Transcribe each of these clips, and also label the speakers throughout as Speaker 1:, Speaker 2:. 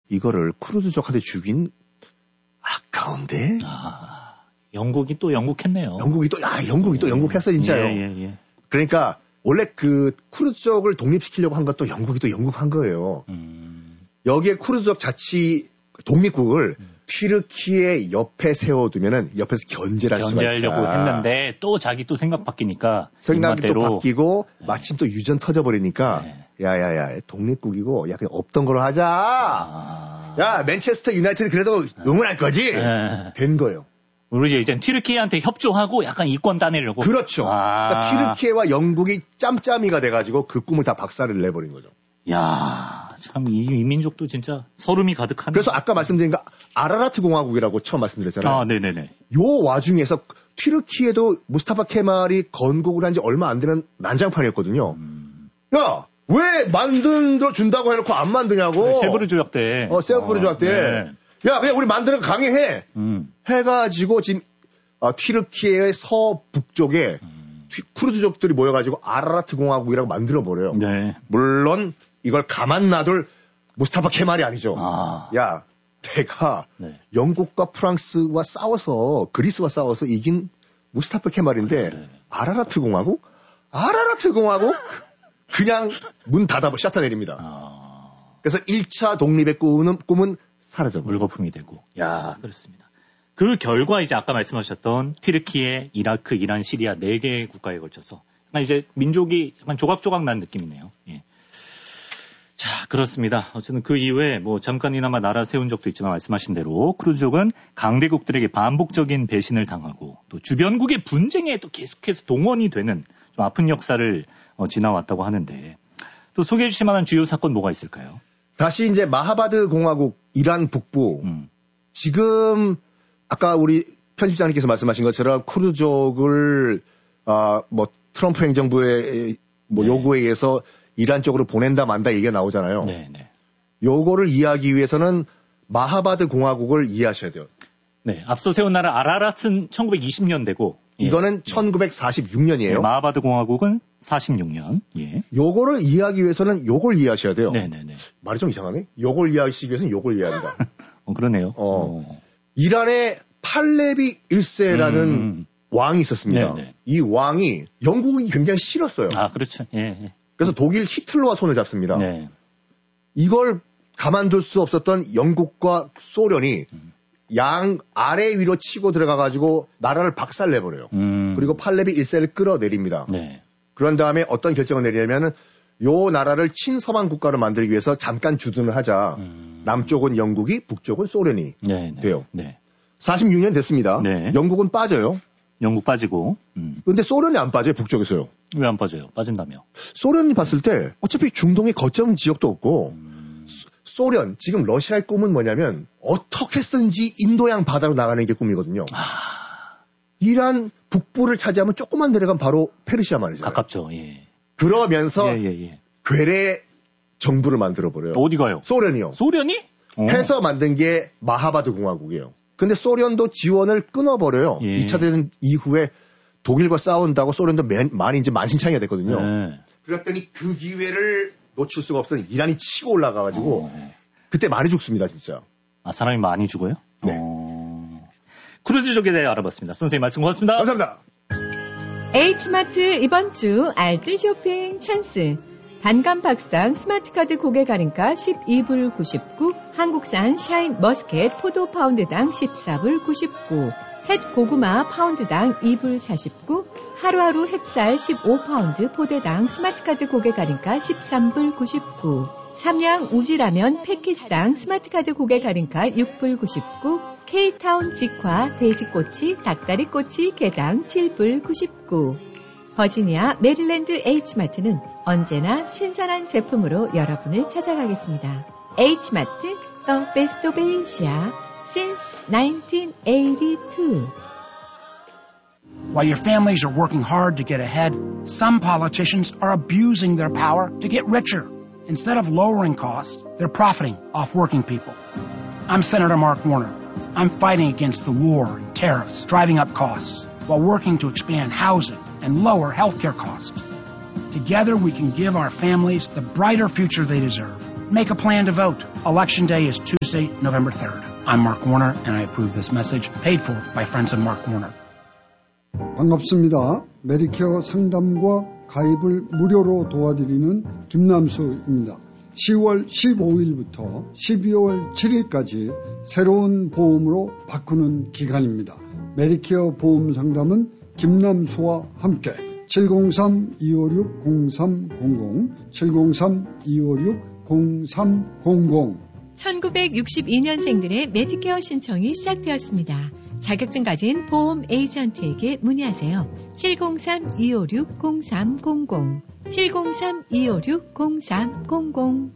Speaker 1: 이거를 크루즈족한테 주긴 아까운데.
Speaker 2: 영국이 또 영국했네요.
Speaker 1: 영국이 또 영국했어 진짜요.
Speaker 2: 예.
Speaker 1: 그러니까 원래 그 크루즈족을 독립시키려고 한 것도 영국이 또 영국한 거예요. 여기에 크루즈족 자치 독립국을 튀르키예 옆에 세워두면은 옆에서 견제를 할 수가 있다.
Speaker 2: 견제하려고 했는데 또 자기 또 생각 바뀌니까
Speaker 1: 생각이 또 바뀌고 마침 또 유전 터져버리니까 야야야 독립국이고 야 그냥 없던 걸로 하자. 야 맨체스터 유나이티드 그래도 응원할 거지. 된 거예요.
Speaker 2: 우리 이제 튀르키예한테 협조하고 약간 이권 따내려고.
Speaker 1: 그렇죠. 그러니까 튀르키예와 영국이 짬짬이가 돼가지고 그 꿈을 다 박살을 내버린 거죠.
Speaker 2: 야, 참 이 민족도 진짜 서름이 가득하네.
Speaker 1: 그래서 아까 말씀드린 거 아라라트 공화국이라고 처음 말씀드렸잖아요.
Speaker 2: 네네네.
Speaker 1: 요 와중에서 튀르키예도 무스타파 케말이 건국을 한 지 얼마 안 되는 난장판이었거든요. 야, 왜 만들어 준다고 해놓고 안 만드냐고.
Speaker 2: 세부르 조약 때.
Speaker 1: 세부르 조약 때. 네. 야, 그냥 우리 만드는 거 강행해. 해가지고 지금 튀르키예의 서북쪽에 쿠르드족들이 모여가지고 아라라트 공화국이라고 만들어버려요.
Speaker 2: 네.
Speaker 1: 물론 이걸 가만 놔둘 무스타파 케말이 아니죠. 야, 내가 영국과 프랑스와 싸워서 그리스와 싸워서 이긴 무스타파 케말인데
Speaker 2: 그래.
Speaker 1: 아라라트 공화국? 그냥 문 닫아 셔터 내립니다. 그래서 1차 독립의 꿈은 사라져
Speaker 2: 물거품이 되고. 야, 그렇습니다. 그 결과 이제 아까 말씀하셨던 튀르키예, 이라크, 이란, 시리아 4개의 국가에 걸쳐서 이제 민족이 약간 조각조각 난 느낌이네요. 예. 자, 그렇습니다. 어쨌든 그 이후에 뭐 잠깐이나마 나라 세운 적도 있지만 말씀하신 대로 크루즈족은 강대국들에게 반복적인 배신을 당하고 또 주변국의 분쟁에 또 계속해서 동원이 되는 좀 아픈 역사를 지나왔다고 하는데 또 소개해 주실 만한 주요 사건 뭐가 있을까요?
Speaker 1: 다시 이제 마하바드 공화국 이란 북부 지금 아까 우리 편집장님께서 말씀하신 것처럼 크루즈족을 뭐 트럼프 행정부의 뭐 요구에 의해서 이란 쪽으로 보낸다 만다 얘기가 나오잖아요.
Speaker 2: 네네.
Speaker 1: 요거를 이해하기 위해서는 마하바드 공화국을 이해하셔야 돼요.
Speaker 2: 네, 앞서 세운 나라 아라라트는 1920년대고
Speaker 1: 이거는 1946년이에요.
Speaker 2: 네, 마하바드 공화국은 46년. 예.
Speaker 1: 요거를 이해하기 위해서는 요걸 이해하셔야 돼요.
Speaker 2: 네네네.
Speaker 1: 말이 좀 이상하네. 요걸 이해하시기 위해서는 요걸 이해해야 합니다.
Speaker 2: 그러네요.
Speaker 1: 이란의 팔레비 1세라는 왕이 있었습니다.
Speaker 2: 네네.
Speaker 1: 이 왕이 영국이 굉장히 싫었어요.
Speaker 2: 그렇죠. 예.
Speaker 1: 그래서 독일 히틀러와 손을 잡습니다.
Speaker 2: 네.
Speaker 1: 이걸 가만둘 수 없었던 영국과 소련이 양 아래 위로 치고 들어가가지고 나라를 박살내버려요. 그리고 팔레비 1세를 끌어내립니다.
Speaker 2: 네.
Speaker 1: 그런 다음에 어떤 결정을 내리냐면 요 나라를 친서방 국가로 만들기 위해서 잠깐 주둔을 하자. 남쪽은 영국이, 북쪽은 소련이 돼요.
Speaker 2: 네.
Speaker 1: 46년 됐습니다.
Speaker 2: 네.
Speaker 1: 영국은 빠져요.
Speaker 2: 영국 빠지고.
Speaker 1: 근데 소련이 안 빠져요, 북쪽에서요.
Speaker 2: 왜 안 빠져요? 빠진다며?
Speaker 1: 소련이 봤을 때 어차피 중동에 거점 지역도 없고 소련, 지금 러시아의 꿈은 뭐냐면 어떻게 쓰든지 인도양 바다로 나가는 게 꿈이거든요. 이란 북부를 차지하면 조금만 내려가면 바로 페르시아 말이죠.
Speaker 2: 가깝죠. 예.
Speaker 1: 그러면서 괴뢰 정부를 만들어버려요.
Speaker 2: 어디 가요?
Speaker 1: 소련이요.
Speaker 2: 소련이?
Speaker 1: 해서 만든 게 마하바드 공화국이에요. 근데 소련도 지원을 끊어버려요. 2차 대전 이후에 독일과 싸운다고 소련도 많이 이제 만신창이가 됐거든요. 그랬더니 그 기회를 놓칠 수가 없어서 이란이 치고 올라가가지고 그때 많이 죽습니다, 진짜.
Speaker 2: 사람이 많이 죽어요?
Speaker 1: 네.
Speaker 2: 크루즈족에 대해 알아봤습니다. 선생님 말씀 고맙습니다.
Speaker 1: 감사합니다.
Speaker 3: H마트 이번 주 알뜰 쇼핑 찬스. 단감 박스당 스마트카드 고객 할인가 12불 99, 한국산 샤인 머스켓 포도 파운드당 14불 99, 햇 고구마 파운드당 2불 49, 하루하루 햅쌀 15파운드 포대당 스마트카드 고객 할인가 13불 99, 삼양 우지라면 패키지당 스마트카드 고객 할인가 6불 99, K타운 직화 돼지꼬치 닭다리꼬치 개당 7불 99. 버지니아 메릴랜드 H마트는 언제나 신선한 제품으로 여러분을 찾아가겠습니다. H마트, The Best of Asia, since 1982.
Speaker 4: While your families are working hard to get ahead, some politicians are abusing their power to get richer. Instead of lowering costs, they're profiting off working people. I'm Senator Mark Warner. I'm fighting against the war and tariffs, driving up costs, while working to expand housing and lower healthcare costs. Together we can give our families the brighter future they deserve. make a plan to vote. Election day is Tuesday, November 3rd. I'm Mark Warner, and I approve this message, paid for by friends of Mark Warner.
Speaker 5: 반갑습니다. 메디케어 상담과 가입을 무료로 도와드리는 김남수입니다. 10월 15일부터 12월 7일까지 새로운 보험으로 바꾸는 기간입니다. 메디케어 보험 상담은 김남수와 함께 703-256-0300 703-256-0300
Speaker 3: 1962년생들의 메디케어 신청이 시작되었습니다. 자격증 가진 보험 에이전트에게 문의하세요. 703-256-0300 703-256-0300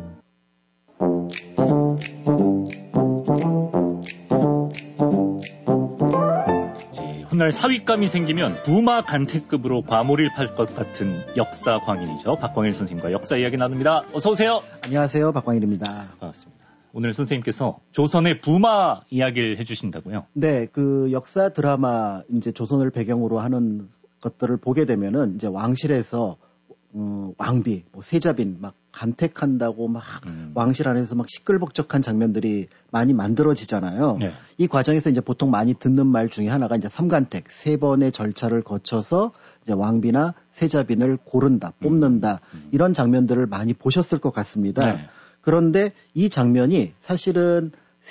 Speaker 2: 훗날 사윗감이 생기면 부마 간택급으로 과몰입할 것 같은 역사 광인이죠. 박광일 선생님과 역사 이야기 나눕니다. 어서 오세요.
Speaker 6: 안녕하세요. 박광일입니다.
Speaker 2: 반갑습니다. 오늘 선생님께서 조선의 부마 이야기를 해주신다고요?
Speaker 6: 네, 그 역사 드라마 이제 조선을 배경으로 하는 것들을 보게 되면은 이제 왕실에서 왕비, 뭐 세자빈 막 간택한다고 막 왕실 안에서 막 시끌벅적한 장면들이 많이 만들어지잖아요. 네. 이 과정에서 이제 보통 많이 듣는 말 중에 하나가 이제 삼간택, 3번의 절차를 거쳐서 이제 왕비나 세자빈을 고른다, 뽑는다 이런 장면들을 많이 보셨을 것 같습니다. 네. 그런데 이 장면이 사실은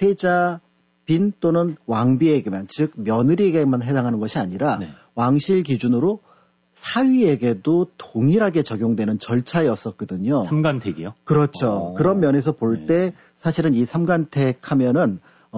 Speaker 6: 세자빈 또는 왕비에게만, 즉 며느리에게만 해당하는 것이 아니라 네. 왕실 기준으로 사위에게도 동일하게 적용되는 절차였었거든요.
Speaker 2: 삼간택이요?
Speaker 6: 그렇죠. 그런 면에서 볼 때 사실은 이 삼간택 하면은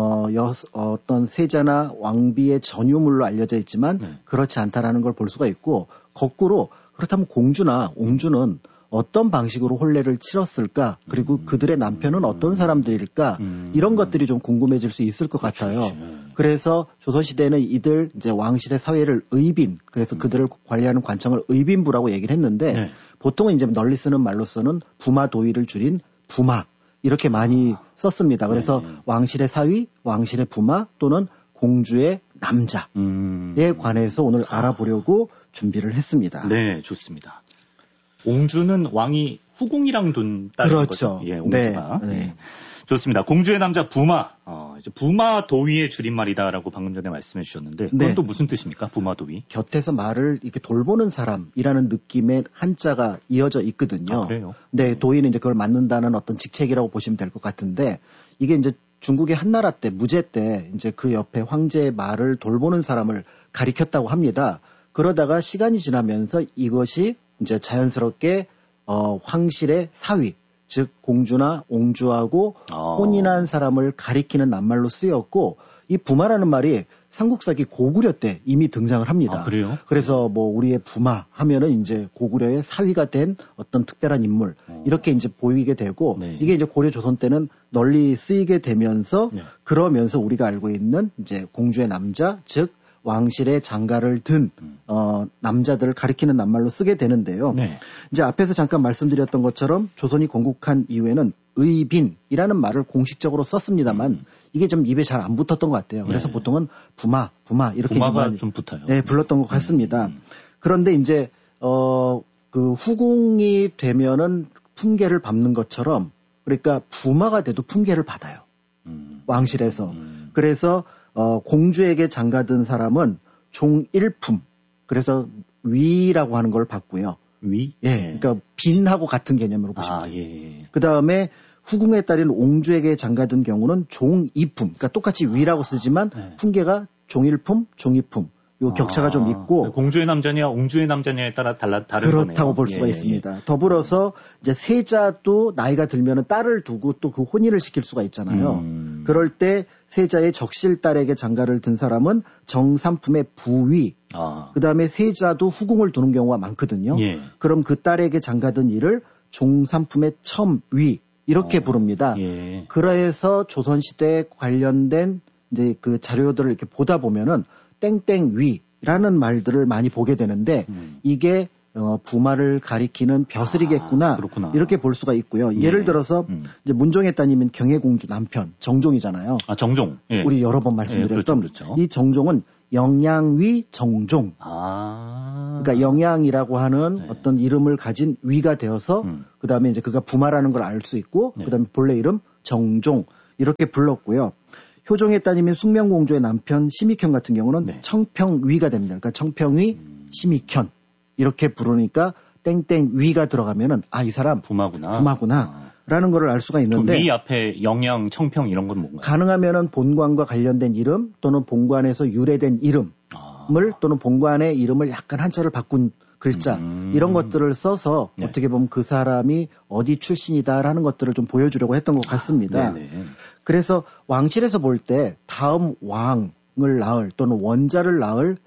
Speaker 6: 어떤 세자나 왕비의 전유물로 알려져 있지만 네. 그렇지 않다라는 걸 볼 수가 있고, 거꾸로 그렇다면 공주나 옹주는 어떤 방식으로 혼례를 치렀을까, 그리고 그들의 남편은 어떤 사람들일까, 이런 것들이 좀 궁금해질 수 있을 것 같아요. 그래서 조선시대는 이들 이제 왕실의 사회를 의빈, 그래서 그들을 관리하는 관청을 의빈부라고 얘기를 했는데 네. 보통은 이제 널리 쓰는 말로서는 부마 도의를 줄인 부마 이렇게 많이 썼습니다. 그래서 왕실의 사위, 왕실의 부마 또는 공주의 남자에 관해서 오늘 알아보려고 준비를 했습니다.
Speaker 2: 네, 좋습니다. 옹주는 왕이 후궁이랑 둔 딸인
Speaker 6: 그렇죠.
Speaker 2: 거죠. 예, 옹주가.
Speaker 6: 네. 네.
Speaker 2: 좋습니다. 공주의 남자 부마. 이제 부마 도위의 줄임말이다라고 방금 전에 말씀해 주셨는데 그건 네. 또 무슨 뜻입니까? 부마 도위.
Speaker 6: 곁에서 말을 이렇게 돌보는 사람이라는 느낌의 한자가 이어져 있거든요.
Speaker 2: 아, 그래요?
Speaker 6: 네, 도위는 이제 그걸 맡는다는 어떤 직책이라고 보시면 될 것 같은데, 이게 이제 중국의 한나라 때, 무제 때 이제 그 옆에 황제의 말을 돌보는 사람을 가리켰다고 합니다. 그러다가 시간이 지나면서 이것이 이제 자연스럽게 황실의 사위, 즉 공주나 옹주하고 혼인한 사람을 가리키는 낱말로 쓰였고, 이 부마라는 말이 삼국사기 고구려 때 이미 등장을 합니다.
Speaker 2: 아, 그래요?
Speaker 6: 그래서 뭐 우리의 부마 하면은 이제 고구려의 사위가 된 어떤 특별한 인물 이렇게 이제 보이게 되고 네. 이게 이제 고려 조선 때는 널리 쓰이게 되면서 네. 그러면서 우리가 알고 있는 이제 공주의 남자, 즉 왕실의 장가를 든 남자들을 가리키는 낱말로 쓰게 되는데요. 네. 이제 앞에서 잠깐 말씀드렸던 것처럼 조선이 건국한 이후에는 의빈이라는 말을 공식적으로 썼습니다만 이게 좀 입에 잘 안 붙었던 것 같아요. 그래서 네. 보통은 부마 이렇게
Speaker 2: 부마가 좀 붙어요.
Speaker 6: 네, 불렀던 것 같습니다. 그런데 이제 그 후궁이 되면은 품계를 밟는 것처럼, 그러니까 부마가 돼도 품계를 받아요. 왕실에서. 그래서 공주에게 장가든 사람은 종일품, 그래서 위라고 하는 걸 받고요.
Speaker 2: 위?
Speaker 6: 예, 그러니까 빈하고 같은 개념으로 보시면 돼요.
Speaker 2: 예.
Speaker 6: 그 다음에 후궁의 딸인 옹주에게 장가든 경우는 종이품, 그러니까 똑같이 위라고 쓰지만 네. 품계가 종일품, 종이품. 요 격차가 좀 있고,
Speaker 2: 공주의 남자냐 옹주의 남자냐에 따라 다른
Speaker 6: 그렇다고
Speaker 2: 거네요.
Speaker 6: 볼 수가 있습니다. 더불어서 이제 세자도 나이가 들면은 딸을 두고 또 그 혼인을 시킬 수가 있잖아요. 그럴 때 세자의 적실 딸에게 장가를 든 사람은 정삼품의 부위, 그 다음에 세자도 후궁을 두는 경우가 많거든요. 예. 그럼 그 딸에게 장가든 이를 종삼품의 첨위 이렇게 부릅니다. 예. 그래서 조선시대에 관련된 이제 그 자료들을 이렇게 보다 보면은 땡땡위라는 말들을 많이 보게 되는데 이게 부마를 가리키는 벼슬이겠구나 이렇게 볼 수가 있고요. 예. 예를 들어서 이제 문종의 따님인 경혜공주 남편 정종이잖아요.
Speaker 2: 아, 정종. 예.
Speaker 6: 우리 여러 번 말씀드렸던
Speaker 2: 그렇죠.
Speaker 6: 이 정종은 영양위 정종. 그러니까 영양이라고 하는
Speaker 2: 네.
Speaker 6: 어떤 이름을 가진 위가 되어서 그다음에 이제 그가 부마라는 걸 알 수 있고
Speaker 2: 네.
Speaker 6: 그다음에 본래 이름 정종 이렇게 불렀고요. 효종에 따지면 숙명공주의 남편 심익현 같은 경우는
Speaker 2: 네.
Speaker 6: 청평위가 됩니다. 그러니까 청평위 심익현 이렇게 부르니까 땡땡 위가 들어가면은 아, 이 사람 부마구나 라는 거를 알 수가 있는데
Speaker 2: 그 위 앞에 영양, 청평 이런 건 뭔가요?
Speaker 6: 가능하면은 본관과 관련된 이름 또는 본관에서 유래된 이름을 또는 본관의 이름을 약간 한자를 바꾼 글자 이런 것들을 써서
Speaker 2: 네.
Speaker 6: 어떻게 보면 그 사람이 어디 출신이다라는 것들을 좀 보여주려고 했던 것 같습니다. 그래서 왕실에서 볼 때 다음 왕을 낳을 또는 원자를 낳을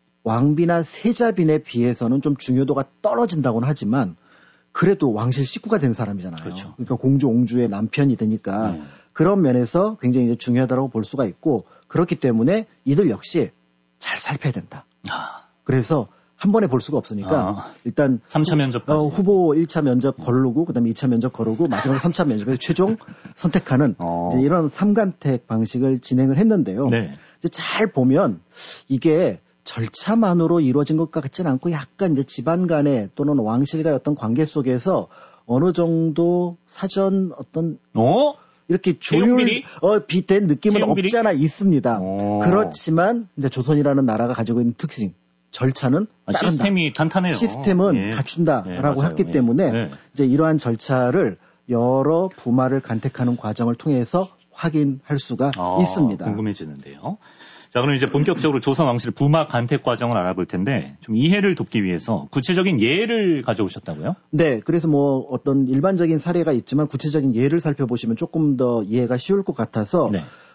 Speaker 6: 왕비나 세자빈에 비해서는 좀 중요도가 떨어진다고는 하지만 그래도 왕실 식구가 된 사람이잖아요.
Speaker 2: 그렇죠.
Speaker 6: 그러니까 공주, 옹주의 남편이 되니까 그런 면에서 굉장히 이제 중요하다고 볼 수가 있고 그렇기 때문에 이들 역시 잘 살펴야 된다. 그래서 한 번에 볼 수가 없으니까 일단
Speaker 2: 3차 면접까지.
Speaker 6: 후보 1차 면접 거르고 그다음에 2차 면접 거르고 마지막에 3차 면접에서 최종 선택하는 이제 이런 삼간택 방식을 진행을 했는데요.
Speaker 2: 네.
Speaker 6: 이제 잘 보면 이게 절차만으로 이루어진 것 같지는 않고 약간 이제 집안 간의 또는 왕실과의 어떤 관계 속에서 어느 정도 사전 어떤 이렇게 조율 비된 느낌은 없지 않아 있습니다. 그렇지만 이제 조선이라는 나라가 가지고 있는 특징 절차는 따른다.
Speaker 2: 시스템이 탄탄해요.
Speaker 6: 시스템은 갖춘다라고 했기 때문에 이제 이러한 절차를 여러 부마를 간택하는 과정을 통해서 확인할 수가 있습니다.
Speaker 2: 궁금해지는데요. 자, 그럼 이제 본격적으로 조선 왕실 부마 간택 과정을 알아볼 텐데 좀 이해를 돕기 위해서 구체적인 예를 가져오셨다고요?
Speaker 6: 네, 그래서 뭐 어떤 일반적인 사례가 있지만 구체적인 예를 살펴보시면 조금 더 이해가 쉬울 것 같아서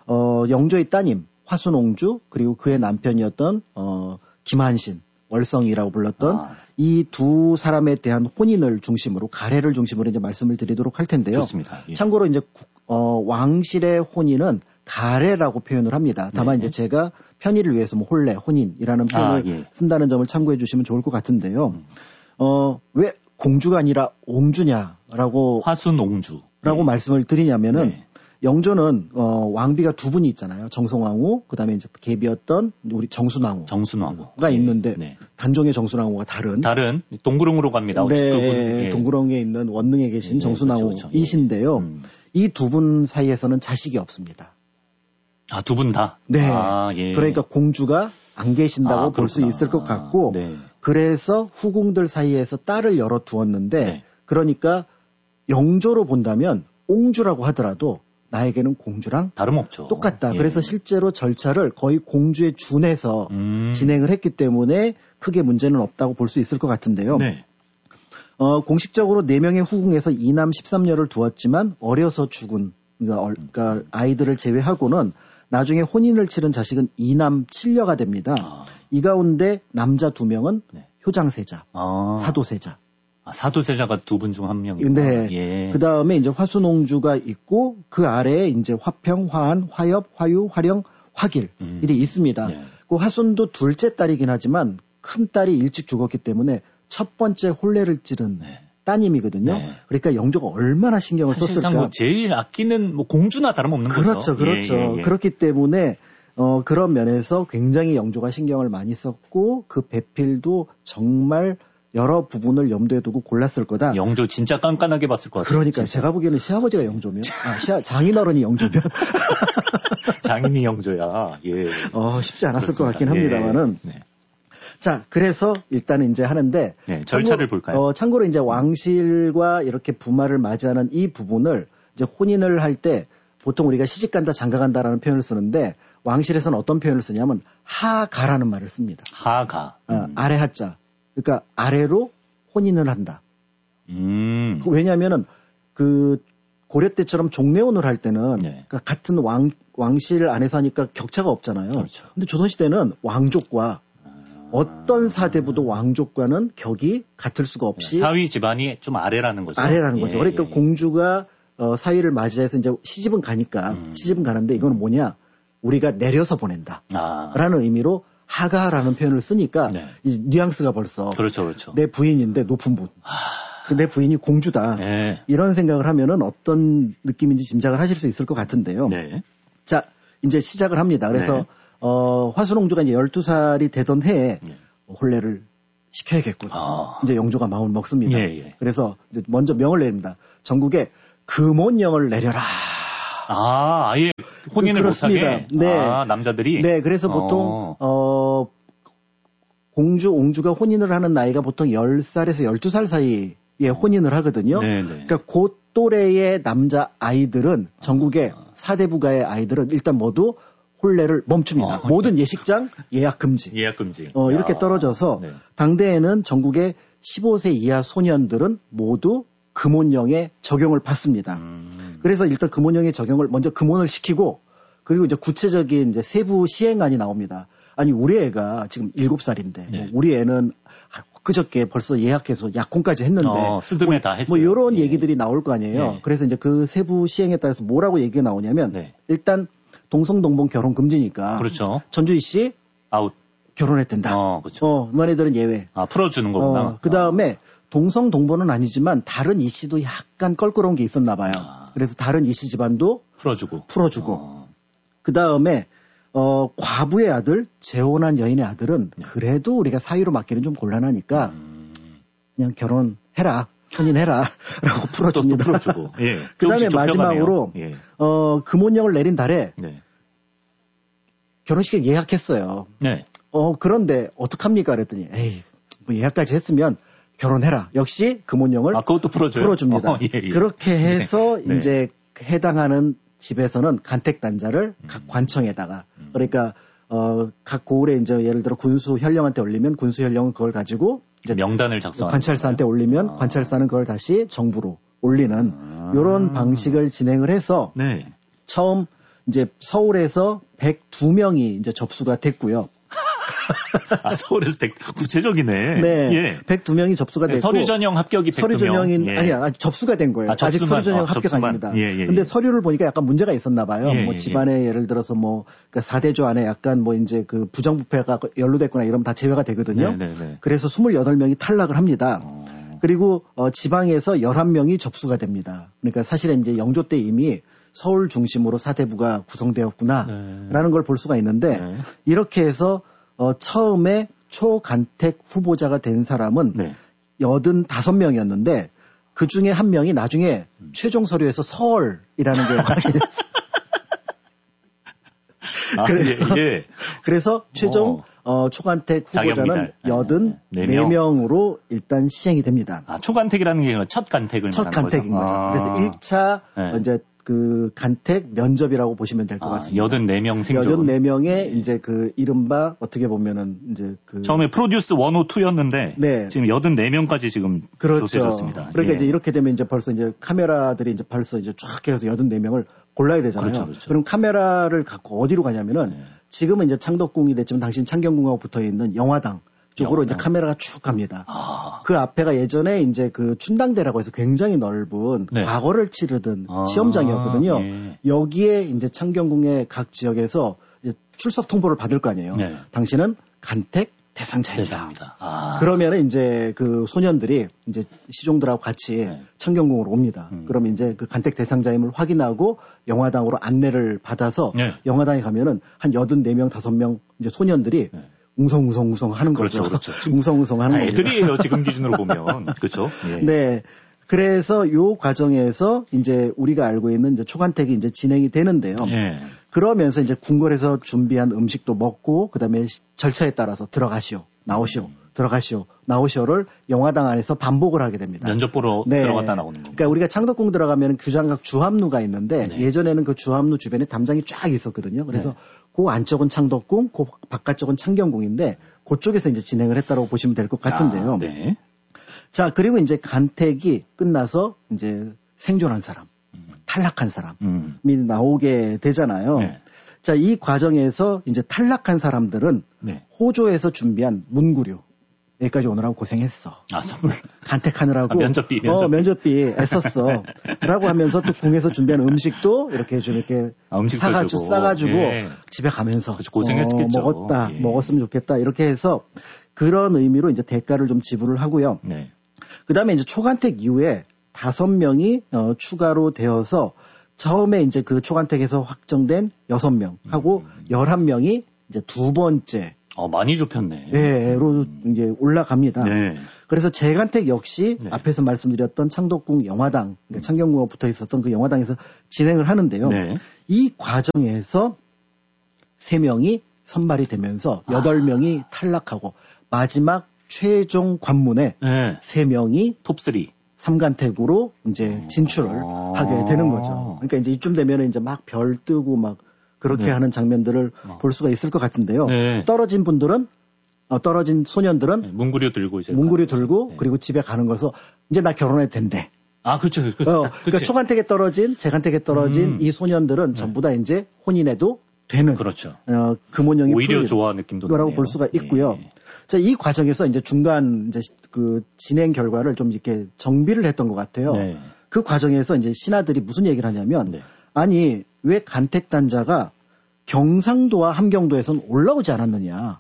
Speaker 6: 영조의 따님 화순옹주 그리고 그의 남편이었던 김한신 월성이라고 불렀던 이 두 사람에 대한 혼인을 중심으로 가례를 중심으로 이제 말씀을 드리도록 할 텐데요.
Speaker 2: 좋습니다. 예.
Speaker 6: 참고로 이제 왕실의 혼인은 가례라고 표현을 합니다. 다만 이제 제가 편의를 위해서 뭐 혼례, 혼인이라는 표현을 쓴다는 점을 참고해 주시면 좋을 것 같은데요. 왜 공주가 아니라 옹주냐라고
Speaker 2: 화순옹주라고
Speaker 6: 말씀을 드리냐면은 영조는 왕비가 두 분이 있잖아요. 정성왕후, 그다음에 이제 계비였던 우리 정순왕후가 있는데 단종의 정순왕후가 다른
Speaker 2: 동구릉으로 갑니다.
Speaker 6: 네, 동구릉에 있는 원릉에 계신 정순왕후이신데요. 이 두 분 사이에서는 자식이 없습니다.
Speaker 2: 아, 두 분 다?
Speaker 6: 네. 그러니까 공주가 안 계신다고 볼 수 있을 것 같고 그래서 후궁들 사이에서 딸을 열어 두었는데 그러니까 영조로 본다면 옹주라고 하더라도 나에게는 공주랑
Speaker 2: 다름없죠.
Speaker 6: 똑같다. 그래서 실제로 절차를 거의 공주에 준해서 진행을 했기 때문에 크게 문제는 없다고 볼 수 있을 것 같은데요. 공식적으로 4명의 후궁에서 2남 13녀를 두었지만 어려서 죽은 그러니까 아이들을 제외하고는 나중에 혼인을 치른 자식은 2남 7녀가 됩니다. 이 가운데 남자 2명은 효장세자, 사도세자.
Speaker 2: 사도세자가 두 분 중 한 명이고.
Speaker 6: 네. 그 다음에 이제 화순옹주가 있고 그 아래에 이제 화평, 화한, 화엽, 화유, 화령, 화길이 있습니다. 그 화순도 둘째 딸이긴 하지만 큰 딸이 일찍 죽었기 때문에 첫 번째 혼례를 치른 따님이거든요. 그러니까 영조가 얼마나 신경을 썼을까.
Speaker 2: 뭐 제일 아끼는 뭐 공주나 다름없는 거죠.
Speaker 6: 그렇죠. 그렇기 때문에 그런 면에서 굉장히 영조가 신경을 많이 썼고 그 배필도 정말 여러 부분을 염두에 두고 골랐을 거다.
Speaker 2: 영조 진짜 깐깐하게 봤을 것 같아요.
Speaker 6: 그러니까 제가 보기에는 시아버지가 영조면, 장인어른이 영조면.
Speaker 2: 장인이 영조야.
Speaker 6: 쉽지 않았을 것 같긴 합니다만은. 자, 그래서 일단은 이제 하는데.
Speaker 2: 절차를 볼까요?
Speaker 6: 참고로 이제 왕실과 이렇게 부마를 맞이하는 이 부분을 이제 혼인을 할 때 보통 우리가 시집간다, 장가간다라는 표현을 쓰는데 왕실에서는 어떤 표현을 쓰냐면 하가라는 말을 씁니다.
Speaker 2: 하가.
Speaker 6: 아래 하자. 그러니까 아래로 혼인을 한다. 왜냐하면은 그 고려 때처럼 종례혼을 할 때는 그러니까 같은 왕실 안에서 하니까 격차가 없잖아요.
Speaker 2: 그렇죠.
Speaker 6: 근데 조선시대는 왕족과 어떤 사대부도 왕족과는 격이 같을 수가 없이
Speaker 2: 사위 집안이 좀 아래라는 거죠.
Speaker 6: 아래라는 거죠. 그러니까 공주가 사위를 맞이해서 이제 시집은 가니까 시집은 가는데 이거는 뭐냐? 우리가 내려서 보낸다라는 의미로 하가라는 표현을 쓰니까 이 뉘앙스가 벌써
Speaker 2: 그렇죠.
Speaker 6: 내 부인인데 높은 분. 내 부인이 공주다. 이런 생각을 하면은 어떤 느낌인지 짐작을 하실 수 있을 것 같은데요. 자, 이제 시작을 합니다. 그래서 화순옹주가 이제 12살이 되던 해에 혼례를 시켜야겠군. 이제 영조가 마음을 먹습니다. 그래서 이제 먼저 명을 내립니다. 전국에 금혼령을 내려라.
Speaker 2: 아예 혼인을 못하게.
Speaker 6: 네.
Speaker 2: 남자들이.
Speaker 6: 네, 그래서 보통 공주, 옹주가 혼인을 하는 나이가 보통 10살에서 12살 사이에 혼인을 하거든요. 그러니까 그 또래의 남자 아이들은 전국의 사대부가의 아이들은 일단 모두 혼례를 멈춥니다. 모든 예식장 예약 금지. 이렇게 떨어져서 당대에는 전국의 15세 이하 소년들은 모두 금혼령에 적용을 받습니다. 그래서 일단 금혼령의 적용을 먼저 금혼을 시키고 그리고 이제 구체적인 이제 세부 시행안이 나옵니다. 아니 우리 애가 지금 7살인데 우리 애는 그저께 벌써 예약해서 약혼까지 했는데
Speaker 2: 스드메 다 했어요.
Speaker 6: 뭐 이런 얘기들이 나올 거 아니에요. 그래서 이제 그 세부 시행에 따라서 뭐라고 얘기가 나오냐면 일단 동성동본 결혼 금지니까.
Speaker 2: 그렇죠.
Speaker 6: 전주희 씨
Speaker 2: 아웃
Speaker 6: 결혼했댄다.
Speaker 2: 그렇죠.
Speaker 6: 너네들은 예외.
Speaker 2: 풀어주는 거구나.
Speaker 6: 그 다음에 동성동본은 아니지만 다른 이 씨도 약간 껄끄러운 게 있었나 봐요. 그래서 다른 이 씨 집안도 풀어주고. 그 다음에 과부의 아들, 재혼한 여인의 아들은 그래도 우리가 사위로 맡기는 좀 곤란하니까 그냥 결혼해라, 혼인해라 라고 풀어줍니다. 그 다음에 마지막으로 금혼령을 내린 달에 결혼식에 예약했어요. 그런데 어떡합니까 그랬더니 에이 뭐 예약까지 했으면 결혼해라. 역시 금혼령을
Speaker 2: 그것도
Speaker 6: 풀어줍니다. 그렇게 해서 이제 해당하는 집에서는 간택단자를 각 관청에다가 그러니까 각 고을에 이제 예를 들어 군수 현령한테 올리면 군수 현령은 그걸 가지고 이제
Speaker 2: 명단을 작성하는
Speaker 6: 관찰사한테 올리면 관찰사는 그걸 다시 정부로 올리는 이런 방식을 진행을 해서 처음 이제 서울에서 102명이 이제 접수가 됐고요.
Speaker 2: 서울에서 구체적이네.
Speaker 6: 102명이 접수가 됐고
Speaker 2: 서류 전형 합격이 102명.
Speaker 6: 서류 전형이 아니야, 접수가 된 거예요. 아직 서류 전형 합격 아닙니다. 근데 서류를 보니까 약간 문제가 있었나 봐요. 뭐 집안에 예를 들어서 뭐 그러니까 사대조 안에 약간 뭐 이제 그 부정부패가 연루됐거나 이러면 다 제외가 되거든요. 그래서 28명이 탈락을 합니다. 그리고 지방에서 11명이 접수가 됩니다. 그러니까 사실은 이제 영조 때 이미 서울 중심으로 사대부가 구성되었구나라는 걸 볼 수가 있는데 이렇게 해서 처음에 초간택 후보자가 된 사람은 85명이었는데 그 중에 한 명이 나중에 최종 서류에서 서울이라는 게 확인됐어요. 그래서 최종 초간택 후보자는 84명으로 일단 시행이 됩니다.
Speaker 2: 초간택이라는 게 첫 간택을
Speaker 6: 첫 간택인 거죠. 그래서 1차 이제 그 간택 면접이라고 보시면 될 것 같습니다.
Speaker 2: 84명 생존.
Speaker 6: 84명의 이제 그 이른바 어떻게 보면은 이제 그
Speaker 2: 처음에 프로듀스 102였는데 지금 84명까지 지금 조사됐습니다.
Speaker 6: 그러니까 이제 이렇게 되면 이제 벌써 이제 카메라들이 이제 벌써 이제 쫙 해서 84명을 골라야 되잖아요. 그럼 카메라를 갖고 어디로 가냐면은 지금은 이제 창덕궁이 됐지만 당신 창경궁하고 붙어 있는 영화당 쪽으로 이제 카메라가 쭉 갑니다. 그 앞에가 예전에 이제 그 춘당대라고 해서 굉장히 넓은 과거를 치르던 시험장이었거든요. 여기에 이제 창경궁의 각 지역에서 이제 출석 통보를 받을 거 아니에요. 당신은 간택 대상자입니다. 그러면은 이제 그 소년들이 이제 시종들하고 같이 창경궁으로 옵니다. 그러면 이제 그 간택 대상자임을 확인하고 영화당으로 안내를 받아서 영화당에 가면은 한 84명, 5명 이제 소년들이 웅성웅성 하는 거죠. 웅성웅성 하는 거죠.
Speaker 2: 애들이에요, 지금 기준으로 보면. 그렇죠.
Speaker 6: 그래서 요 과정에서 이제 우리가 알고 있는 이제 초간택이 이제 진행이 되는데요. 그러면서 이제 궁궐에서 준비한 음식도 먹고 그다음에 절차에 따라서 들어가시오, 나오시오, 들어가시오, 나오시오를 영화당 안에서 반복을 하게 됩니다.
Speaker 2: 면접 보러 들어갔다 나오는 거예요.
Speaker 6: 그러니까 우리가 창덕궁 들어가면 규장각 주합루가 있는데 예전에는 그 주합루 주변에 담장이 쫙 있었거든요. 그래서 그 안쪽은 창덕궁, 그 바깥쪽은 창경궁인데 그쪽에서 이제 진행을 했다고 보시면 될 것 같은데요. 자, 그리고 이제 간택이 끝나서 이제 생존한 사람, 탈락한 사람이 나오게 되잖아요. 자, 이 과정에서 이제 탈락한 사람들은 호조에서 준비한 문구류. 여기까지 오느라고 고생했어.
Speaker 2: 선물.
Speaker 6: 간택하느라고.
Speaker 2: 면접비.
Speaker 6: 면접비 애썼어. 라고 하면서 또 궁에서 준비한 음식도 이렇게 좀 이렇게 싸가지고 집에 가면서.
Speaker 2: 고생했겠죠.
Speaker 6: 먹었다. 먹었으면 좋겠다. 이렇게 해서 그런 의미로 이제 대가를 좀 지불을 하고요. 그 다음에 이제 초간택 이후에 5명이 추가로 되어서 처음에 이제 그 초간택에서 확정된 6명 하고 11명이 이제 두 번째
Speaker 2: 많이 좁혔네.
Speaker 6: 네,로 이제 올라갑니다.
Speaker 2: 네.
Speaker 6: 그래서 재간택 역시
Speaker 2: 네.
Speaker 6: 앞에서 말씀드렸던 창덕궁 영화당, 그러니까 창경궁과 붙어 있었던 그 영화당에서 진행을 하는데요.
Speaker 2: 네.
Speaker 6: 이 과정에서 3명이 선발이 되면서 8명이 탈락하고 마지막 최종 관문에
Speaker 2: 네.
Speaker 6: 3명이
Speaker 2: 톱3.
Speaker 6: 3간택으로 이제 진출을 하게 되는 거죠. 그러니까 이제 이쯤 되면 이제 막 별 뜨고 막 그렇게
Speaker 2: 네.
Speaker 6: 하는 장면들을 볼 수가 있을 것 같은데요.
Speaker 2: 네.
Speaker 6: 떨어진 소년들은
Speaker 2: 네, 문구류 들고 이제.
Speaker 6: 문구류 들고
Speaker 2: 네.
Speaker 6: 그리고 집에 가는 거서 이제 나 결혼해도 된대.
Speaker 2: 그렇죠.
Speaker 6: 그러니까 초간택에 떨어진, 재간택에 떨어진 이 소년들은 전부 다 이제 혼인해도 되는.
Speaker 2: 그렇죠.
Speaker 6: 금혼령이
Speaker 2: 오히려 좋아 느낌도
Speaker 6: 거라고
Speaker 2: 나네요.
Speaker 6: 볼 수가 있고요.
Speaker 2: 예.
Speaker 6: 자, 이 과정에서 이제 중간 이제 그 진행 결과를 좀 이렇게 정비를 했던 것 같아요.
Speaker 2: 네.
Speaker 6: 그 과정에서 이제 신하들이 무슨 얘기를 하냐면,
Speaker 2: 네.
Speaker 6: 아니, 왜 간택단자가 경상도와 함경도에서는 올라오지 않았느냐.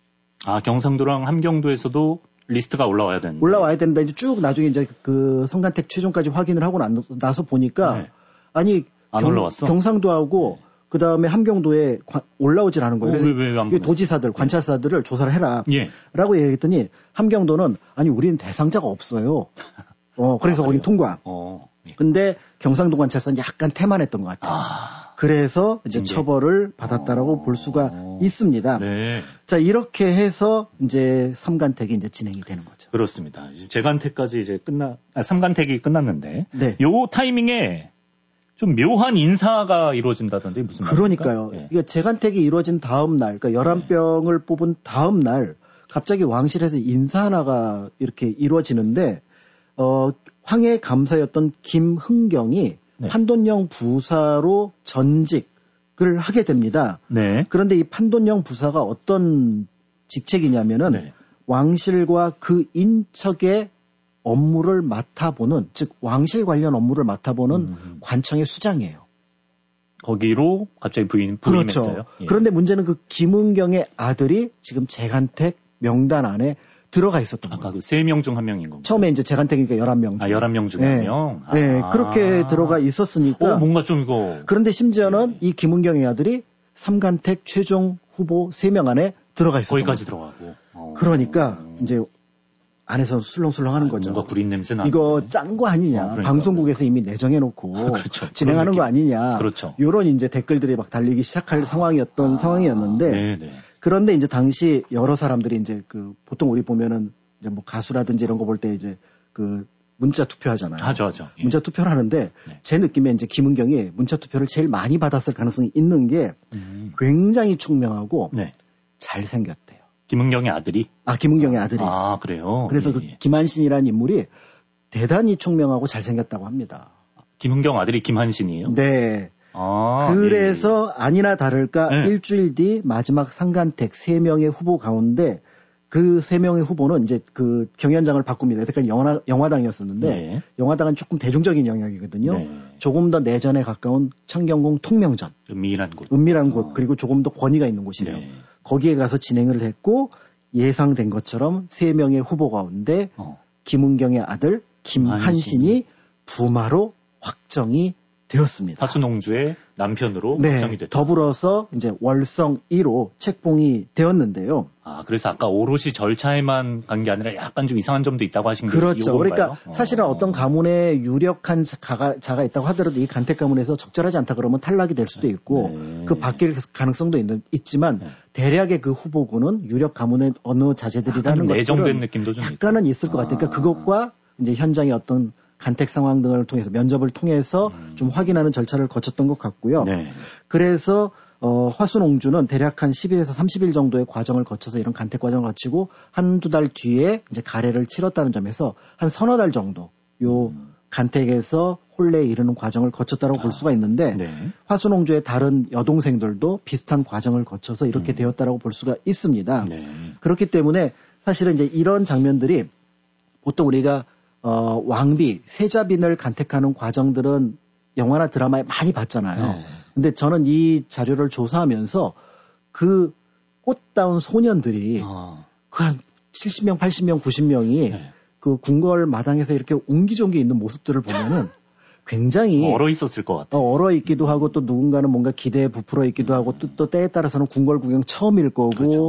Speaker 2: 경상도랑 함경도에서도 리스트가 올라와야 되는데.
Speaker 6: 올라와야 되는데 이제 쭉 나중에 이제 그 성간택 최종까지 확인을 하고 나서 보니까,
Speaker 2: 네.
Speaker 6: 아니,
Speaker 2: 안 올라왔어?
Speaker 6: 경상도하고 그 다음에 함경도에 올라오질 않은 거예요.
Speaker 2: 왜 안
Speaker 6: 그래서 도지사들, 관찰사들을 조사를 해라.
Speaker 2: 예.
Speaker 6: 라고 얘기했더니 함경도는 아니 우리는 대상자가 없어요. 그래서 거기 통과.
Speaker 2: 예.
Speaker 6: 근데 경상도 관찰사는 약간 태만했던 것 같아요. 그래서 이제
Speaker 2: 징계.
Speaker 6: 처벌을 받았다라고 볼 수가 있습니다.
Speaker 2: 네.
Speaker 6: 자, 이렇게 해서 이제 3간택이 이제 진행이 되는 거죠.
Speaker 2: 그렇습니다. 재간택까지 이제 3간택이 끝났는데.
Speaker 6: 네.
Speaker 2: 요 타이밍에 좀 묘한 인사가 이루어진다던데 무슨 말입니까?
Speaker 6: 그러니까요.
Speaker 2: 예.
Speaker 6: 그러니까 재간택이 이루어진 다음 날, 그러니까 11병을 뽑은 다음 날 갑자기 왕실에서 인사 하나가 이렇게 이루어지는데 황해 감사였던 김흥경이
Speaker 2: 네.
Speaker 6: 판돈령 부사로 전직을 하게 됩니다.
Speaker 2: 네.
Speaker 6: 그런데 이 판돈령 부사가 어떤 직책이냐면은
Speaker 2: 네.
Speaker 6: 왕실과 그 인척의 업무를 맡아보는, 즉 왕실 관련 업무를 맡아보는 관청의 수장이에요.
Speaker 2: 거기로 갑자기 부임했어요.
Speaker 6: 그렇죠.
Speaker 2: 예.
Speaker 6: 그런데 문제는 그 김은경의 아들이 지금 재간택 명단 안에 들어가 있었던 거예요.
Speaker 2: 아까 그 3명 중 1명인 건가요?
Speaker 6: 처음에 이제 재간택이니까 11명 중.
Speaker 2: 11명 중에
Speaker 6: 네.
Speaker 2: 1명?
Speaker 6: 네, 그렇게 들어가 있었으니까.
Speaker 2: 뭔가 좀 이거.
Speaker 6: 그런데 심지어는 이 김은경의 아들이 3간택 최종 후보 3명 안에 들어가 있었던
Speaker 2: 거기까지
Speaker 6: 거예요.
Speaker 2: 들어가고.
Speaker 6: 그러니까 이제 안에서 술렁술렁 하는 거죠.
Speaker 2: 뭔가 구린 냄새 나는.
Speaker 6: 이거 짠 거 아니냐.
Speaker 2: 그러니까.
Speaker 6: 방송국에서 이미 내정해놓고
Speaker 2: 그렇죠.
Speaker 6: 진행하는 거 아니냐.
Speaker 2: 그렇죠.
Speaker 6: 이런 이제 댓글들이 막 달리기 시작할 상황이었는데
Speaker 2: 네네.
Speaker 6: 그런데 이제 당시 여러 사람들이 이제 그 보통 우리 보면은 이제 뭐 가수라든지 이런 거 볼 때 이제 그 문자 투표하잖아요.
Speaker 2: 하죠. 예.
Speaker 6: 문자 투표를 하는데
Speaker 2: 네.
Speaker 6: 제 느낌에 이제 김은경이 문자 투표를 제일 많이 받았을 가능성이 있는 게 굉장히 총명하고
Speaker 2: 네.
Speaker 6: 잘생겼대요.
Speaker 2: 김은경의 아들이?
Speaker 6: 김은경의 아들이.
Speaker 2: 그래요?
Speaker 6: 그래서 그 김한신이라는 인물이 대단히 총명하고 잘생겼다고 합니다.
Speaker 2: 김은경 아들이 김한신이에요?
Speaker 6: 네. 그래서 아니나 다를까
Speaker 2: 네.
Speaker 6: 일주일 뒤 마지막 3간택 3명의 후보 가운데 그 3명의 후보는 이제 그 경연장을 바꿉니다. 여태까지 영화당이었었는데
Speaker 2: 네.
Speaker 6: 영화당은 조금 대중적인 영역이거든요.
Speaker 2: 네.
Speaker 6: 조금 더 내전에 가까운 창경궁 통명전. 은밀한 곳. 그리고 조금 더 권위가 있는 곳이래요.
Speaker 2: 네.
Speaker 6: 거기에 가서 진행을 했고 예상된 것처럼 3명의 후보 가운데 김은경의 아들 김한신이 부마로 확정이 되었습니다.
Speaker 2: 화순옹주의 남편으로
Speaker 6: 네,
Speaker 2: 확정이 됐다.
Speaker 6: 더불어서 이제 월성 1호 책봉이 되었는데요.
Speaker 2: 그래서 아까 오롯이 절차에만 간 게 아니라 약간 좀 이상한 점도 있다고 하신 게
Speaker 6: 그렇죠.
Speaker 2: 이건가요?
Speaker 6: 그러니까 사실은 어떤 가문에 유력한 자가 있다고 하더라도 이 간택 가문에서 적절하지 않다 그러면 탈락이 될 수도 있고
Speaker 2: 네.
Speaker 6: 그 바뀔 가능성도 있지만
Speaker 2: 네.
Speaker 6: 대략의 그 후보군은 유력 가문의 어느 자제들이라는 것들은
Speaker 2: 내정된 느낌도 좀
Speaker 6: 약간은 있을 것 같으니까 그것과 이제 현장의 어떤 간택 상황 등을 통해서 면접을 통해서 좀 확인하는 절차를 거쳤던 것 같고요.
Speaker 2: 네.
Speaker 6: 그래서 화순옹주는 대략 한 10일에서 30일 정도의 과정을 거쳐서 이런 간택 과정을 거치고 한두 달 뒤에 이제 가례를 치렀다는 점에서 한 서너 달 정도 요 간택에서 혼례에 이르는 과정을 거쳤다고 볼 수가 있는데
Speaker 2: 네.
Speaker 6: 화순옹주의 다른 여동생들도 비슷한 과정을 거쳐서 이렇게 되었다고 볼 수가 있습니다.
Speaker 2: 네.
Speaker 6: 그렇기 때문에 사실은 이제 이런 장면들이 보통 우리가 왕비, 세자빈을 간택하는 과정들은 영화나 드라마에 많이 봤잖아요.
Speaker 2: 네.
Speaker 6: 근데 저는 이 자료를 조사하면서 그 꽃다운 소년들이 그 한 70명, 80명, 90명이
Speaker 2: 네.
Speaker 6: 그 궁궐 마당에서 이렇게 옹기종기 있는 모습들을 보면은 굉장히
Speaker 2: 얼어 있었을 것 같아요.
Speaker 6: 얼어 있기도 하고 또 누군가는 뭔가 기대에 부풀어 있기도 하고 또 때에 따라서는 궁궐 구경 처음일 거고
Speaker 2: 그렇죠.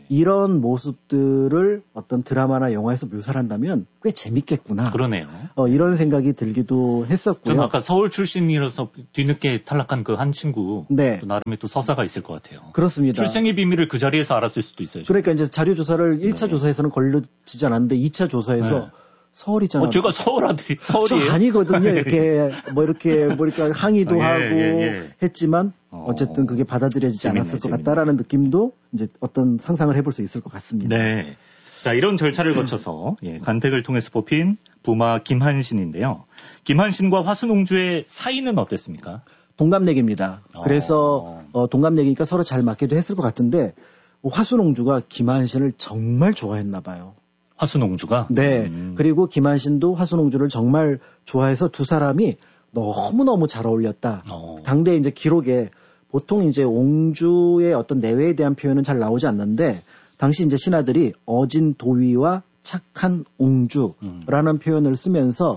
Speaker 6: 이런 모습들을 어떤 드라마나 영화에서 묘사를 한다면 꽤 재밌겠구나.
Speaker 2: 그러네요.
Speaker 6: 이런 생각이 들기도 했었고요.
Speaker 2: 저는 아까 서울 출신이라서 뒤늦게 탈락한 그 한 친구.
Speaker 6: 네.
Speaker 2: 또 나름의 또 서사가 있을 것 같아요.
Speaker 6: 그렇습니다.
Speaker 2: 출생의 비밀을 그 자리에서 알았을 수도 있어요.
Speaker 6: 그러니까 이제 자료 조사를 1차 조사에서는 걸려지지 않았는데 2차 조사에서 서울이잖아요.
Speaker 2: 제가 서울 아들이 서울이에요?
Speaker 6: 저 아니거든요. 이렇게 항의도 하고 했지만 어쨌든 그게 받아들여지지 않았을 것 같다라는 느낌도 이제 어떤 상상을 해볼 수 있을 것 같습니다.
Speaker 2: 네. 자, 이런 절차를 거쳐서 간택을 통해서 뽑힌 부마 김한신인데요. 김한신과 화순옹주의 사이는 어땠습니까?
Speaker 6: 동갑내기입니다. 그래서 동갑내기니까 서로 잘 맞기도 했을 것 같은데 화순옹주가 김한신을 정말 좋아했나 봐요.
Speaker 2: 화순옹주가?
Speaker 6: 네. 그리고 김한신도 화순옹주를 정말 좋아해서 두 사람이 너무너무 잘 어울렸다. 당대 이제 기록에 보통 이제 옹주의 어떤 내외에 대한 표현은 잘 나오지 않는데 당시 이제 신하들이 어진 도위와 착한 옹주라는 표현을 쓰면서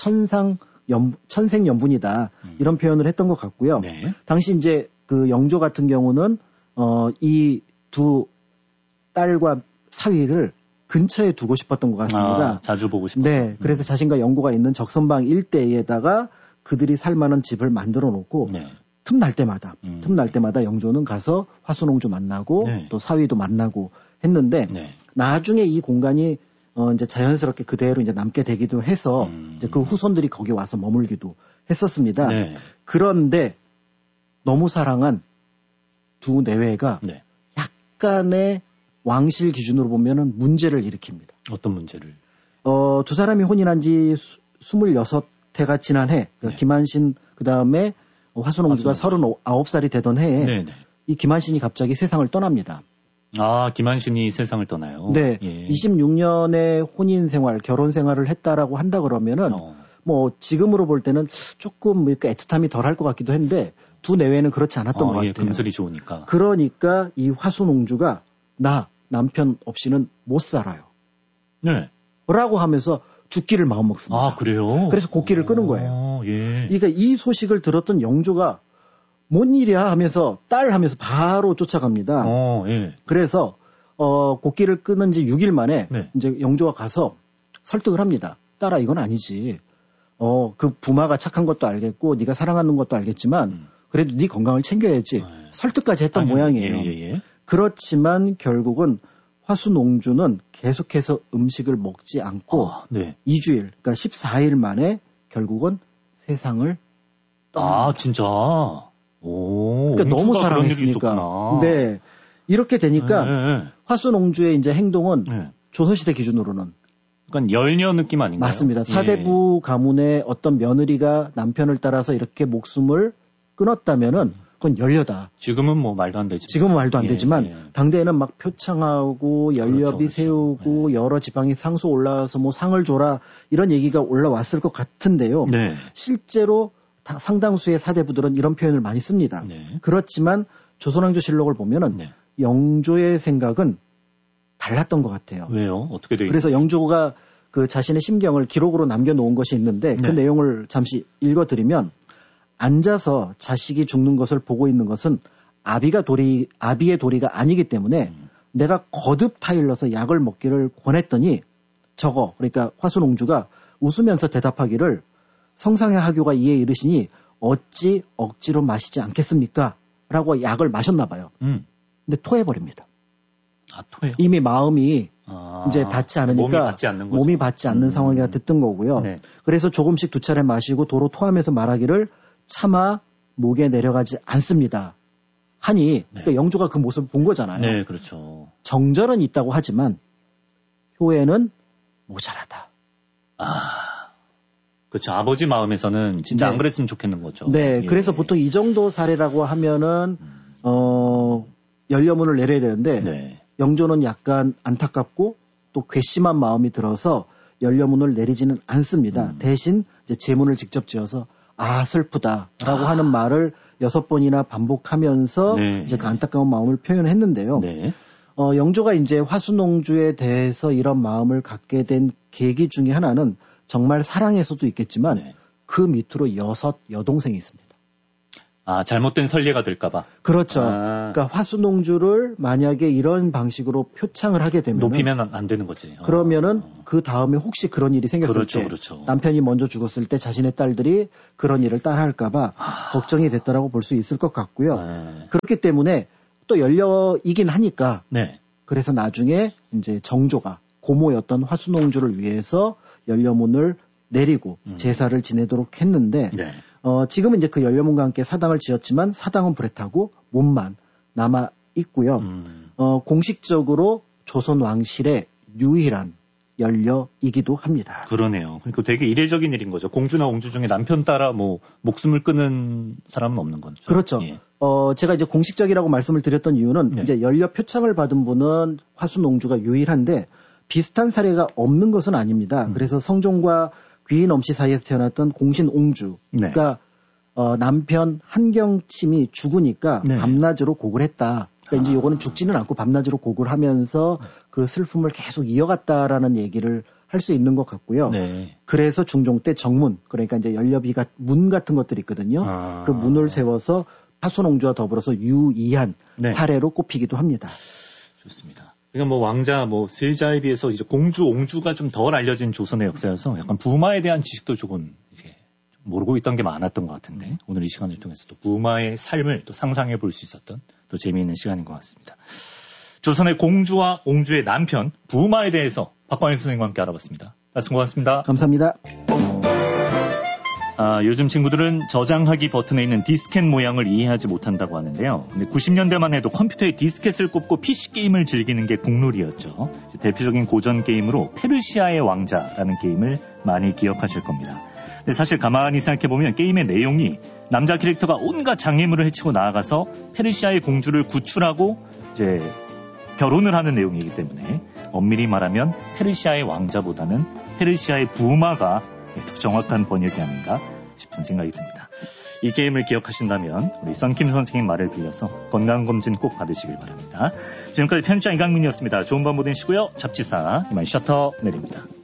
Speaker 6: 천생연분이다. 이런 표현을 했던 것 같고요.
Speaker 2: 네.
Speaker 6: 당시 이제 그 영조 같은 경우는 이 두 딸과 사위를 근처에 두고 싶었던 것 같습니다.
Speaker 2: 자주 보고 싶었죠.
Speaker 6: 네, 그래서 자신과 연고가 있는 적선방 일대에다가 그들이 살 만한 집을 만들어 놓고 틈날 때마다 영조는 가서 화순옹주 만나고 또 사위도 만나고 했는데 나중에 이 공간이 이제 자연스럽게 그대로 이제 남게 되기도 해서 이제 그 후손들이 거기 와서 머물기도 했었습니다. 그런데 너무 사랑한 두 내외가 약간의 왕실 기준으로 보면은 문제를 일으킵니다.
Speaker 2: 어떤 문제를?
Speaker 6: 두 사람이 혼인한 지 26회가 지난 해, 김한신, 그 다음에 화순옹주가 39살이 되던 해에 이 김한신이 갑자기 세상을 떠납니다.
Speaker 2: 김한신이 세상을 떠나요?
Speaker 6: 네. 26년의 혼인 생활, 결혼 생활을 했다라고 한다 그러면은 뭐 지금으로 볼 때는 조금 이렇게 애틋함이 덜 할 것 같기도 했는데 두 내외는 그렇지 않았던 것 같아요.
Speaker 2: 금슬이 좋으니까.
Speaker 6: 그러니까 이 화순옹주가 나 남편 없이는 못 살아요.
Speaker 2: 네.
Speaker 6: 라고 하면서 죽기를 마음먹습니다.
Speaker 2: 그래요?
Speaker 6: 그래서 곡기를 끄는 거예요. 그러니까 이 소식을 들었던 영조가 뭔 일이야 하면서 딸 하면서 바로 쫓아갑니다. 그래서 곡기를 끄는 지 6일 만에 이제 영조가 가서 설득을 합니다. 딸아 이건 아니지. 그 부마가 착한 것도 알겠고 네가 사랑하는 것도 알겠지만 그래도 네 건강을 챙겨야지. 설득까지 했던 모양이에요. 그렇지만 결국은 화순옹주는 계속해서 음식을 먹지 않고 2주일, 그러니까 14일 만에 결국은 세상을
Speaker 2: 진짜?
Speaker 6: 그러니까 너무 사랑했으니까. 네. 이렇게 되니까 화순옹주의 이제 행동은 조선시대 기준으로는
Speaker 2: 그러니까 열녀 느낌 아닌가요?
Speaker 6: 맞습니다. 사대부 가문의 어떤 며느리가 남편을 따라서 이렇게 목숨을 끊었다면은 그건 열려다.
Speaker 2: 지금은 뭐 말도 안 되지.
Speaker 6: 지금은 말도 안 되지만 당대에는 막 표창하고 연료비 세우고 여러 지방이 상소 올라와서 뭐 상을 줘라 이런 얘기가 올라왔을 것 같은데요. 실제로 상당수의 사대부들은 이런 표현을 많이 씁니다. 그렇지만 조선왕조실록을 보면은 영조의 생각은 달랐던 것 같아요.
Speaker 2: 왜요? 어떻게 되겠어요?
Speaker 6: 그래서 영조가 그 자신의 심경을 기록으로 남겨놓은 것이 있는데 그 내용을 잠시 읽어드리면 앉아서 자식이 죽는 것을 보고 있는 것은 아비의 도리가 아니기 때문에 내가 거듭 타일러서 약을 먹기를 권했더니 그러니까 화순옹주가 웃으면서 대답하기를 성상의 하교가 이에 이르시니 어찌 억지로 마시지 않겠습니까? 라고 약을 마셨나 봐요. 근데 토해버립니다.
Speaker 2: 토해요?
Speaker 6: 이미 마음이 이제 닿지 않으니까
Speaker 2: 몸이 받지 않는
Speaker 6: 상황이 됐던 거고요. 그래서 조금씩 두 차례 마시고 도로 토하면서 말하기를 차마 목에 내려가지 않습니다. 하니 그러니까 영조가 그 모습을 본 거잖아요.
Speaker 2: 네, 그렇죠.
Speaker 6: 정절은 있다고 하지만 효에는 모자라다.
Speaker 2: 그렇죠. 아버지 마음에서는 진짜 안 그랬으면 좋겠는 거죠.
Speaker 6: 네, 그래서 보통 이 정도 사례라고 하면은 연료문을 내려야 되는데 영조는 약간 안타깝고 또 괘씸한 마음이 들어서 연료문을 내리지는 않습니다. 대신 이제 제문을 직접 지어서 슬프다라고 하는 말을 6번이나 반복하면서 이제 그 안타까운 마음을 표현했는데요. 영조가 이제 화순옹주에 대해서 이런 마음을 갖게 된 계기 중에 하나는 정말 사랑에서도 있겠지만 그 밑으로 6 여동생이 있습니다.
Speaker 2: 잘못된 선례가 될까봐.
Speaker 6: 그렇죠. 그러니까 화수농주를 만약에 이런 방식으로 표창을 하게 되면
Speaker 2: 높이면 안 되는 거지.
Speaker 6: 그러면은 그 다음에 혹시 그런 일이 생겼을 때
Speaker 2: 그렇죠.
Speaker 6: 남편이 먼저 죽었을 때 자신의 딸들이 그런 일을 따라할까봐 걱정이 됐다라고 볼 수 있을 것 같고요. 그렇기 때문에 또 열려이긴 하니까.
Speaker 2: 네.
Speaker 6: 그래서 나중에 이제 정조가 고모였던 화수농주를 위해서 연료문을 내리고 제사를 지내도록 했는데.
Speaker 2: 네.
Speaker 6: 지금은 이제 그 연료문과 함께 사당을 지었지만 사당은 불에 타고 문만 남아 있고요. 공식적으로 조선 왕실의 유일한 연료이기도 합니다.
Speaker 2: 그러네요. 그러니까 되게 이례적인 일인 거죠. 공주나 옹주 중에 남편 따라 목숨을 끊은 사람은 없는 거죠.
Speaker 6: 그렇죠.
Speaker 2: 예.
Speaker 6: 제가 이제 공식적이라고 말씀을 드렸던 이유는
Speaker 2: 네.
Speaker 6: 이제 연료 표창을 받은 분은 화수농주가 유일한데 비슷한 사례가 없는 것은 아닙니다. 그래서 성종과 귀인 엄씨 사이에서 태어났던 공신 옹주가
Speaker 2: 네.
Speaker 6: 남편 한경침이 죽으니까
Speaker 2: 네.
Speaker 6: 밤낮으로 곡을 했다. 그러니까 이제 요거는 죽지는 않고 밤낮으로 곡을 하면서 그 슬픔을 계속 이어갔다라는 얘기를 할 수 있는 것 같고요.
Speaker 2: 네.
Speaker 6: 그래서 중종 때 정문, 그러니까 이제 연료비가 문 같은 것들이 있거든요. 그 문을 세워서 화수농주와 더불어서 유의한
Speaker 2: 네.
Speaker 6: 사례로 꼽히기도 합니다.
Speaker 2: 좋습니다. 그러니까 왕자, 세자에 비해서 이제 공주, 옹주가 좀 덜 알려진 조선의 역사여서 약간 부마에 대한 지식도 조금 이제 모르고 있던 게 많았던 것 같은데 오늘 이 시간을 통해서 또 부마의 삶을 또 상상해 볼 수 있었던 또 재미있는 시간인 것 같습니다. 조선의 공주와 옹주의 남편 부마에 대해서 박광일 선생님과 함께 알아봤습니다. 말씀 고맙습니다.
Speaker 6: 감사합니다.
Speaker 2: 요즘 친구들은 저장하기 버튼에 있는 디스켓 모양을 이해하지 못한다고 하는데요. 근데 90년대만 해도 컴퓨터에 디스켓을 꼽고 PC 게임을 즐기는 게 국룰이었죠. 대표적인 고전 게임으로 페르시아의 왕자라는 게임을 많이 기억하실 겁니다. 근데 사실 가만히 생각해보면 게임의 내용이 남자 캐릭터가 온갖 장애물을 해치고 나아가서 페르시아의 공주를 구출하고 이제 결혼을 하는 내용이기 때문에 엄밀히 말하면 페르시아의 왕자보다는 페르시아의 부마가 더 정확한 번역이 아닌가 싶은 생각이 듭니다. 이 게임을 기억하신다면 우리 썬킴 선생님 말을 빌려서 건강검진 꼭 받으시길 바랍니다. 지금까지 편집장 이강민이었습니다. 좋은 밤 보내시고요. 잡지사 이만 셔터 내립니다.